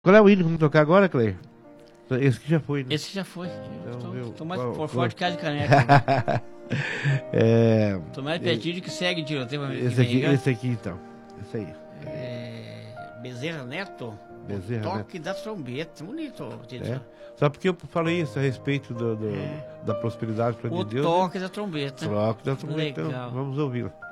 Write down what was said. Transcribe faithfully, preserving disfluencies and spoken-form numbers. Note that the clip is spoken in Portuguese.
Qual é o hino que vamos tocar agora, Cleir? Esse que já foi, né? Esse já foi. Então, tô, meu, tô mais qual- por qual- fora de casa de caneca. é, Tô mais perdido que segue tiroteio. que esse, vem aqui, aí, esse aqui, então. Esse aí. é, Bezerra Neto. Bezerra o toque da trombeta. Bonito, Tito. É. Só porque eu falei isso a respeito do, do- É. da prosperidade para O de Deus. toque da trombeta. Né? Toque da trombeta. Legal. Então, vamos ouvi-la.